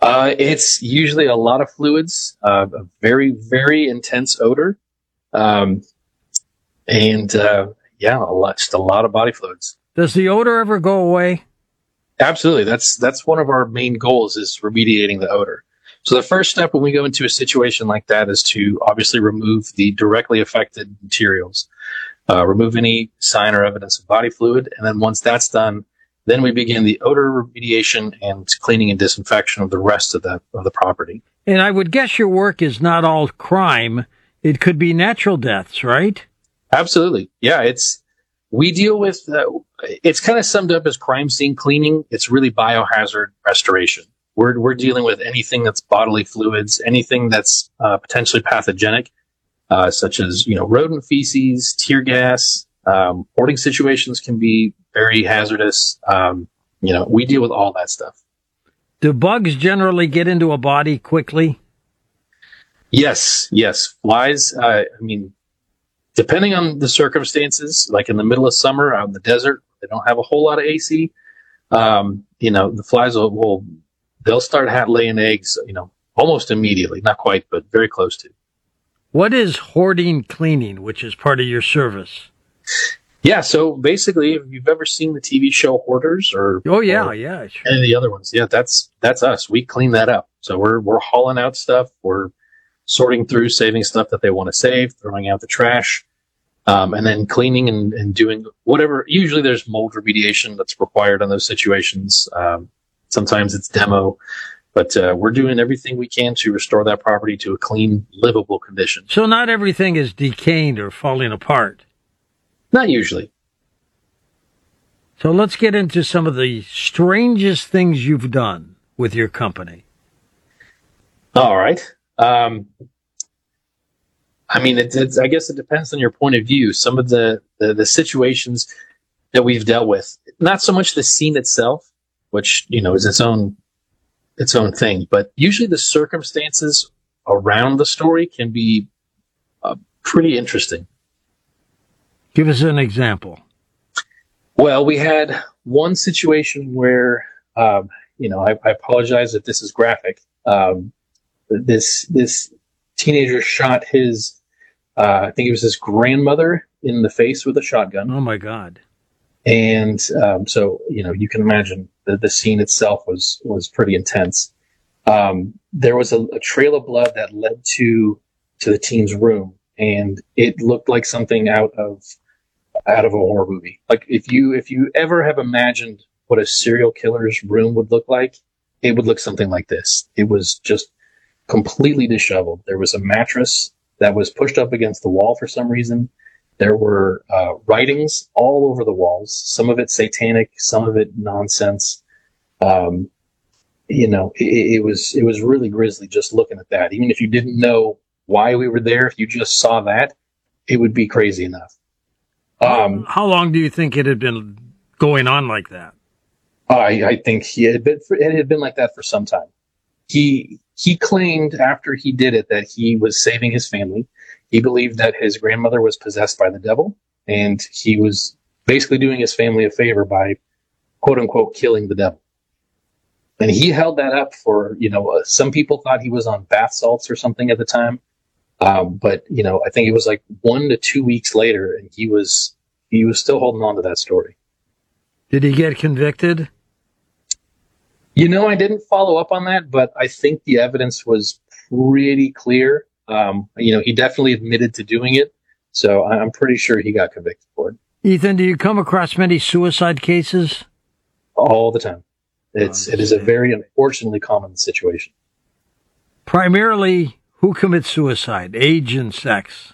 It's usually a lot of fluids, a very, very intense odor, just a lot of body fluids. Does the odor ever go away? Absolutely. That's one of our main goals is remediating the odor. So the first step when we go into a situation like that is to obviously remove the directly affected materials, remove any sign or evidence of body fluid. And then once that's done, then we begin the odor remediation and cleaning and disinfection of the rest of the property. And I would guess your work is not all crime. It could be natural deaths, right? Absolutely. Yeah, we deal with, it's kind of summed up as crime scene cleaning. It's really biohazard restoration. We're dealing with anything that's bodily fluids, anything that's potentially pathogenic, such as, rodent feces, tear gas. Hoarding situations can be very hazardous. We deal with all that stuff. Do bugs generally get into a body quickly? Yes. Flies, depending on the circumstances, like in the middle of summer out in the desert, they don't have a whole lot of AC. The flies they'll start laying eggs, almost immediately. Not quite, but very close to. What is hoarding cleaning, which is part of your service? Yeah, so basically, if you've ever seen the TV show Hoarders or sure. Any of the other ones, that's us. We clean that up. So we're hauling out stuff, we're sorting through, saving stuff that they want to save, throwing out the trash, and then cleaning and doing whatever. Usually, there's mold remediation that's required in those situations. Sometimes it's demo, but we're doing everything we can to restore that property to a clean, livable condition. So not everything is decaying or falling apart. Not usually. So let's get into some of the strangest things you've done with your company. All right. I guess it depends on your point of view. Some of the situations that we've dealt with, not so much the scene itself, which, is its own thing, but usually the circumstances around the story can be pretty interesting. Give us an example. Well, we had one situation where, I apologize if this is graphic. This teenager shot his, I think it was his grandmother in the face with a shotgun. Oh my God. And, you can imagine the scene itself was pretty intense. There was a trail of blood that led to the teen's room, and it looked like something out of a horror movie. Like if you ever have imagined what a serial killer's room would look like, it would look something like this. It was just completely disheveled. There was a mattress that was pushed up against the wall for some reason. There were writings all over the walls, some of it satanic, some of it nonsense. It was really grisly just looking at that. Even if you didn't know why we were there, if you just saw that, it would be crazy enough. How long do you think it had been going on like that? I think it had been like that for some time. He claimed after he did it that he was saving his family. He believed that his grandmother was possessed by the devil, and he was basically doing his family a favor by, quote unquote, killing the devil. And he held that up for, some people thought he was on bath salts or something at the time. But I think it was like 1 to 2 weeks later, and he was still holding on to that story. Did he get convicted? I didn't follow up on that, but I think the evidence was pretty clear. He definitely admitted to doing it, so I'm pretty sure he got convicted for it. Ethan, do you come across many suicide cases? All the time. It is a very unfortunately common situation. Primarily, who commits suicide? Age and sex?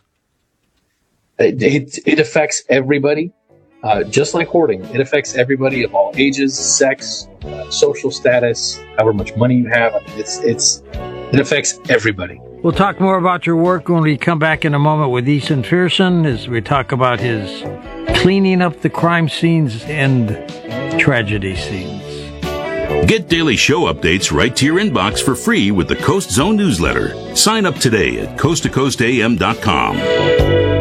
It affects everybody, just like hoarding. It affects everybody of all ages, sex, social status, however much money you have. It affects everybody. We'll talk more about your work when we come back in a moment with Ethan Fearson as we talk about his cleaning up the crime scenes and tragedy scenes. Get daily show updates right to your inbox for free with the Coast Zone newsletter. Sign up today at coasttocoastam.com.